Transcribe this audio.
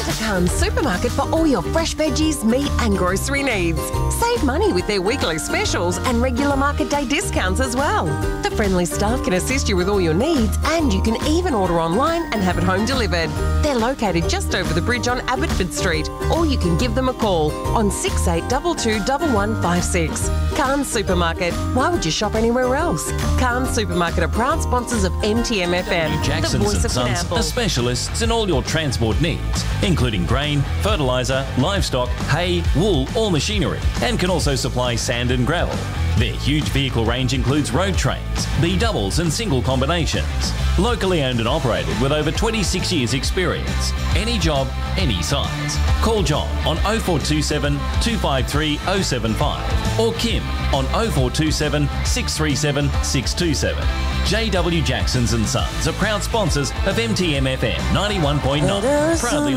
to Carnes Supermarket for all your fresh veggies, meat and grocery needs. Save money with their weekly specials and regular market day discounts as well. The friendly staff can assist you with all your needs, and you can even order online and have it home delivered. They're located just over the bridge on Abbotsford Street, or you can give them a call on 6822 1156. Carnes Supermarket. Why would you shop anywhere else? Carnes Supermarket are proud sponsors of MTMFM, Jacksons the voice and of Sons Pineapple. are specialists in all your transport needs, including grain, fertiliser, livestock, hay, wool or machinery, and can also supply sand and gravel. Their huge vehicle range includes road trains, B-doubles and single combinations. Locally owned and operated with over 26 years experience. Any job, any size. Call John on 0427 253 075 or Kim on 0427 637 627. JW Jacksons and Sons are proud sponsors of MTMFM 91.9. Proudly